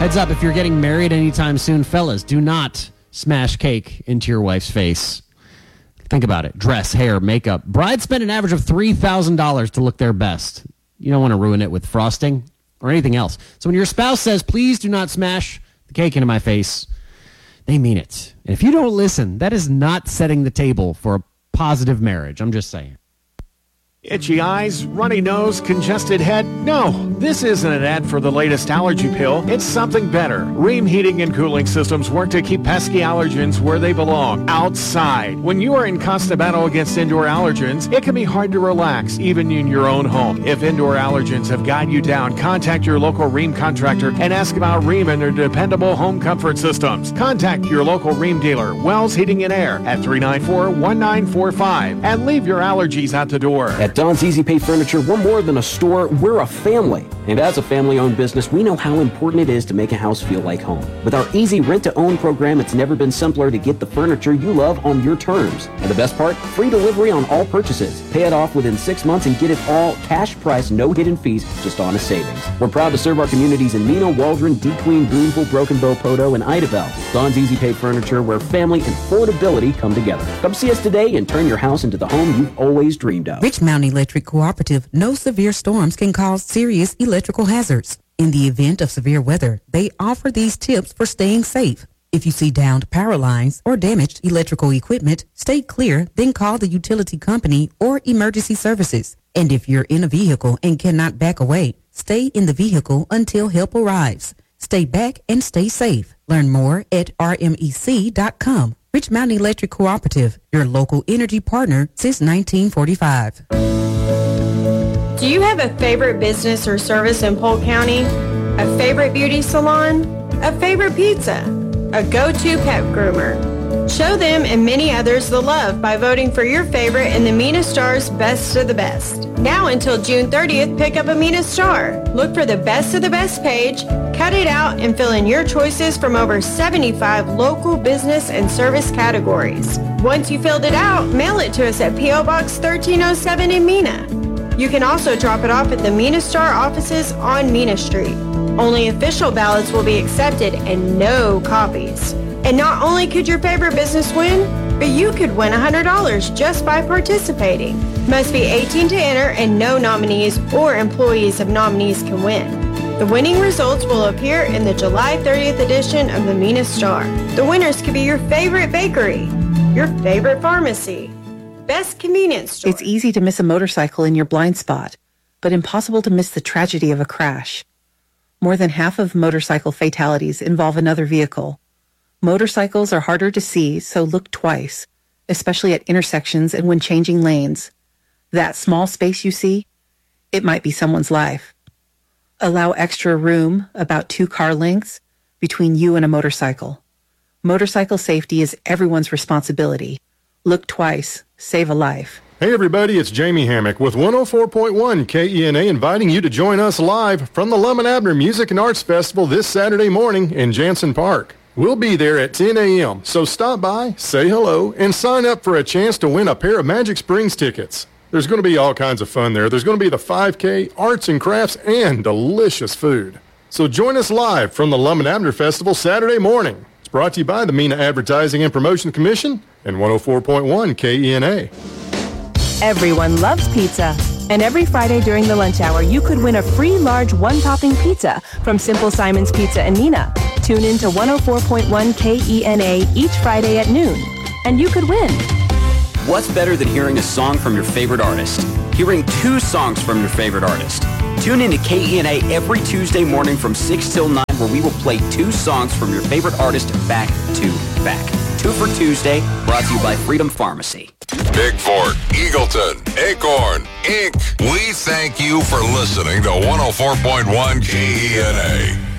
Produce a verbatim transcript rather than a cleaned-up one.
Heads up, if you're getting married anytime soon, fellas, do not smash cake into your wife's face. Think about it. Dress, hair, makeup. Brides spend an average of three thousand dollars to look their best. You don't want to ruin it with frosting or anything else. So when your spouse says, please do not smash the cake into my face, they mean it. And if you don't listen, that is not setting the table for a positive marriage. I'm just saying. Itchy eyes, runny nose, congested head? No, this isn't an ad for the latest allergy pill. It's something better. Rheem Heating and Cooling Systems work to keep pesky allergens where they belong, outside. When you are in constant battle against indoor allergens, it can be hard to relax, even in your own home. If indoor allergens have got you down, contact your local Rheem contractor and ask about Rheem and their dependable home comfort systems. Contact your local Rheem dealer, Wells Heating and Air, at three nine four, one nine four five, and leave your allergies out the door. At Don's Easy Pay Furniture, we're more than a store, we're a family. And as a family-owned business, we know how important it is to make a house feel like home. With our easy rent-to-own program, it's never been simpler to get the furniture you love on your terms. And the best part, free delivery on all purchases. Pay it off within six months and get it all cash price, no hidden fees, just honest savings. We're proud to serve our communities in Neenah, Waldron, D. Queen, Boonville, Broken Bow, Poteau, and Idabel. Don's Easy Pay Furniture, where family and affordability come together. Come see us today and turn your house into the home you've always dreamed of. Rich Mountain Electric Cooperative knows severe storms can cause serious electrical hazards. In the event of severe weather, they offer these tips for staying safe. If you see downed power lines or damaged electrical equipment, stay clear, then call the utility company or emergency services. And if you're in a vehicle and cannot back away, stay in the vehicle until help arrives. Stay back and stay safe. Learn more at R M E C dot com. Rich Mountain Electric Cooperative, your local energy partner since nineteen forty-five. Do you have a favorite business or service in Polk County? A favorite beauty salon? A favorite pizza? A go-to pet groomer? Show them and many others the love by voting for your favorite in the Mina Star's Best of the Best. Now until June thirtieth, pick up a Mina Star. Look for the Best of the Best page, cut it out, and fill in your choices from over seventy-five local business and service categories. Once you filled it out, mail it to us at P O Box thirteen oh seven in Mina. You can also drop it off at the Mina Star offices on Mina Street. Only official ballots will be accepted and no copies. And not only could your favorite business win, but you could win one hundred dollars just by participating. Must be eighteen to enter, and no nominees or employees of nominees can win. The winning results will appear in the July thirtieth edition of the Mina Star. The winners could be your favorite bakery, your favorite pharmacy, best convenience store. It's easy to miss a motorcycle in your blind spot, but impossible to miss the tragedy of a crash. More than half of motorcycle fatalities involve another vehicle. Motorcycles are harder to see, so look twice, especially at intersections and when changing lanes. That small space you see, it might be someone's life. Allow extra room, about two car lengths, between you and a motorcycle. Motorcycle safety is everyone's responsibility. Look twice. Save a life. Hey everybody, it's Jamie Hammock with one oh four point one K E N A inviting you to join us live from the Lum and Abner Music and Arts Festival this Saturday morning in Jansen Park. We'll be there at ten a.m., so stop by, say hello, and sign up for a chance to win a pair of Magic Springs tickets. There's going to be all kinds of fun there. There's going to be the five K, arts and crafts, and delicious food. So join us live from the Lum and Abner Festival Saturday morning. It's brought to you by the Mina Advertising and Promotion Commission and one oh four point one K E N A. Everyone loves pizza. And every Friday during the lunch hour, you could win a free large one-topping pizza from Simple Simon's Pizza in Neenah. Tune in to one oh four point one K E N A each Friday at noon, and you could win. What's better than hearing a song from your favorite artist? Hearing two songs from your favorite artist. Tune in to K E N A every Tuesday morning from six till nine, where we will play two songs from your favorite artist back to back. Two for Tuesday, brought to you by Freedom Pharmacy. Bigford, Eagleton, Acorn, Incorporated. We thank you for listening to one oh four point one K E N A.